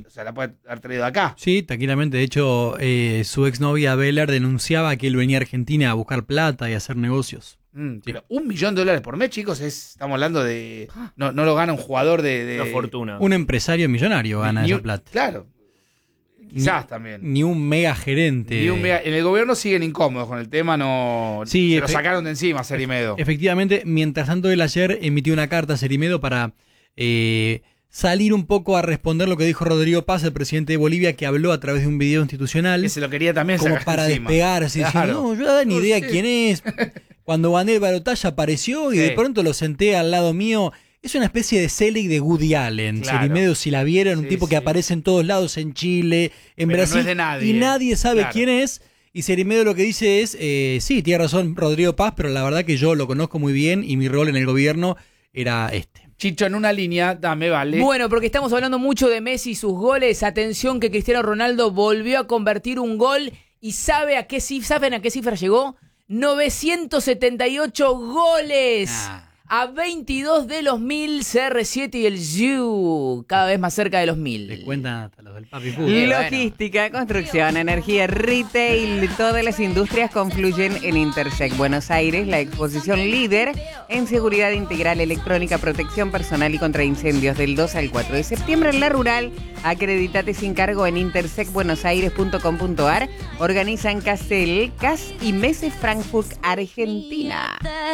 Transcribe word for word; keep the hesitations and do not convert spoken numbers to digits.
o sea, la puede haber traído acá. Sí, tranquilamente. De hecho, eh, su exnovia Beller denunciaba que él venía a Argentina a buscar plata y a hacer negocios. Mm, pero un millón de dólares por mes, chicos, es, estamos hablando de... No, no lo gana un jugador de... de Una fortuna. Un empresario millonario gana ni esa un- plata. Claro. Quizás también. Ni un mega gerente. Ni un mega- en el gobierno siguen incómodos con el tema, no Sí, se lo efe- sacaron de encima, Cerimedo. Efectivamente, mientras tanto, él ayer emitió una carta a Cerimedo para eh, salir un poco a responder lo que dijo Rodrigo Paz, el presidente de Bolivia, que habló a través de un video institucional. Que se lo quería también como sacar para encima. despegarse, Claro. diciendo, no, yo no da ni No idea sé. quién es. Cuando gané el balotaje apareció y Sí. de pronto lo senté al lado mío. Es una especie de Selig de Woody Allen. Claro. Cerimedo, si la vieron, un Sí, tipo que sí. aparece en todos lados, en Chile, en Pero no Brasil. es de nadie. Y nadie sabe Claro. quién es. Y Cerimedo lo que dice es, eh, sí, tiene razón Rodrigo Paz, pero la verdad que yo lo conozco muy bien y mi rol en el gobierno era este. Chicho, en una línea, dame, vale. Bueno, porque estamos hablando mucho de Messi y sus goles. Atención que Cristiano Ronaldo volvió a convertir un gol y sabe a qué cif- ¿saben a qué cifra llegó? novecientos setenta y ocho goles. Ah. A veintidós de los mil, C R siete y el Yu, cada vez más cerca de los Le mil. cuentan hasta los del papi Pú. Y- Logística, construcción, energía, retail, todas las industrias confluyen en Intersec Buenos Aires, la exposición líder en seguridad integral, electrónica, protección personal y contra incendios del dos al cuatro de septiembre en La Rural. Acreditate sin cargo en intersec buenos aires punto com punto ar. Organizan Casel, Cas y Meses Frankfurt, Argentina.